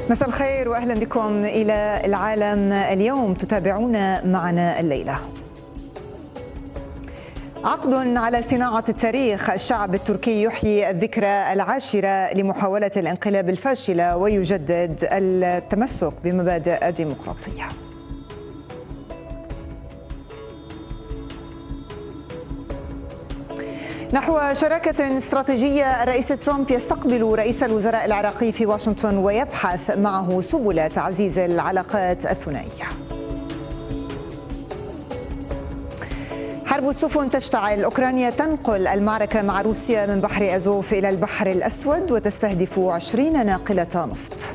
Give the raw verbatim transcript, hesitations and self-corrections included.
مساء الخير واهلا بكم الى العالم اليوم. تتابعون معنا الليله. عقد على صناعة التاريخ، الشعب التركي يحيي الذكرى العاشرة لمحاولة الانقلاب الفاشلة ويجدد التمسك بمبادئ الديمقراطية. نحو شراكة استراتيجية، الرئيس ترامب يستقبل رئيس الوزراء العراقي في واشنطن ويبحث معه سبل تعزيز العلاقات الثنائية. حرب السفن تشتعل، أوكرانيا تنقل المعركة مع روسيا من بحر أزوف إلى البحر الأسود وتستهدف عشرين ناقلة نفط.